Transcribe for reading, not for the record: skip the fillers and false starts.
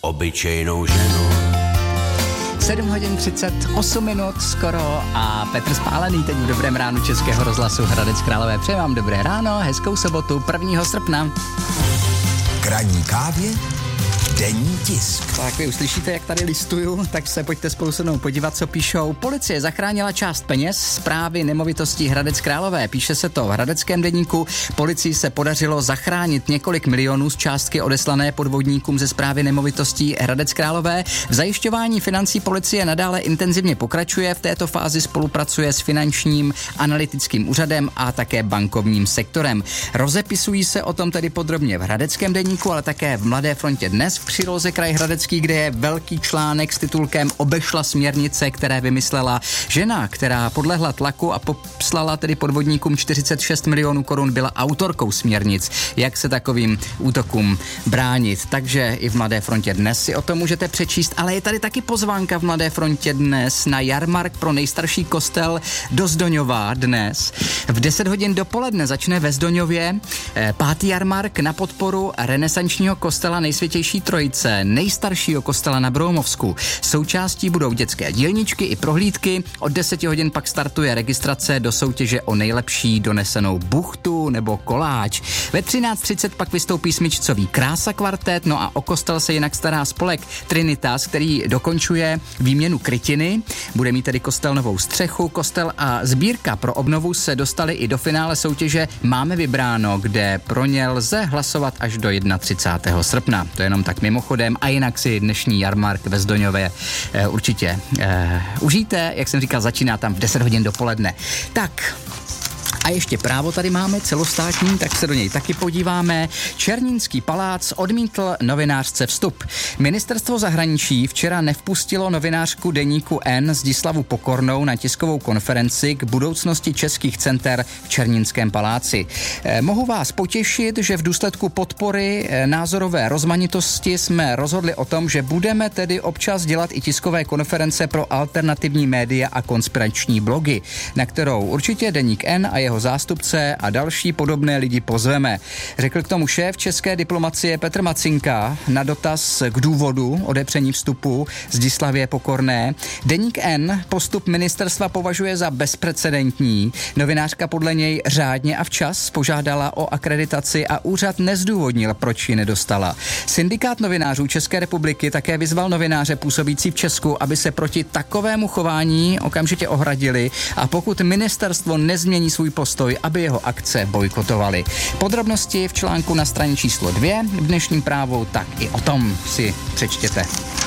obyčejnou ženu. 7 hodin 38 minut skoro a Petr Spálený teď v Dobrém ránu Českého rozhlasu Hradec Králové. Přeji vám dobré ráno, hezkou sobotu 1. srpna. K ranní kávě denní tisk. Tak vy uslyšíte, jak tady listuju, tak se pojďte spolu se mnou podívat, co píšou. Policie zachránila část peněz Správy nemovitostí Hradec Králové. Píše se to v Hradeckém deníku. Policii se podařilo zachránit několik milionů z částky odeslané podvodníkům ze Správy nemovitostí Hradec Králové. V zajišťování financí policie nadále intenzivně pokračuje. V této fázi spolupracuje s finančním analytickým úřadem a také bankovním sektorem. Rozepisují se o tom tedy podrobně v Hradeckém deníku, ale také v Mladé frontě dnes v příloze Kraj Hradecký, kde je velký článek s titulkem Obešla směrnice, které vymyslela žena, která podlehla tlaku a poslala tedy podvodníkům 46 milionů korun, byla autorkou směrnic, jak se takovým útokům bránit. Takže i v Mladé frontě dnes si o tom můžete přečíst, ale je tady taky pozvánka v Mladé frontě dnes na jarmark pro nejstarší kostel do Zdoňova dnes. V 10 hodin dopoledne začne ve Zdoňově 5. jarmark na podporu renesančního kostela Nejsvětější Trojice, nejstaršího kostela na Broumovsku. Součástí budou dětské dílničky i prohlídky. Od 10 hodin pak startuje registrace do soutěže o nejlepší donesenou buchtu nebo koláč. Ve 13:30 pak vystoupí smyčcový Krása kvartet, no a o kostel se jinak stará spolek Trinitas, který dokončuje výměnu krytiny. Bude mít tedy kostel novou střechu. Kostel a sbírka pro obnovu se dostali i do finále soutěže Máme vybráno, kde pro ně lze hlasovat až do 31. srpna. To je jenom tak mimochodem a jinak si dnešní jarmark ve Zdoňově určitě užijte, jak jsem říkal, začíná tam v 10 hodin dopoledne. Tak, a ještě Právo tady máme, celostátní, tak se do něj taky podíváme. Černínský palác odmítl novinářce vstup. Ministerstvo zahraničí včera nevpustilo novinářku deníku N Zdislavu Pokornou na tiskovou konferenci k budoucnosti českých center v Černínském paláci. Mohu vás potěšit, že v důsledku podpory názorové rozmanitosti jsme rozhodli o tom, že budeme tedy občas dělat i tiskové konference pro alternativní média a konspirační blogy, na kterou určitě deník N a jeho zástupce a další podobné lidi pozveme. Řekl k tomu šéf české diplomacie Petr Macinka na dotaz k důvodu odepření vstupu Zdislavě Pokorné. Deník N postup ministerstva považuje za bezprecedentní. Novinářka podle něj řádně a včas požádala o akreditaci a úřad nezdůvodnil, proč ji nedostala. Syndikát novinářů České republiky také vyzval novináře působící v Česku, aby se proti takovému chování okamžitě ohradili a pokud ministerstvo nezmění svůj postoj, aby jeho akce bojkotovali. Podrobnosti v článku na straně číslo 2 v dnešním Právu, tak i o tom si přečtěte.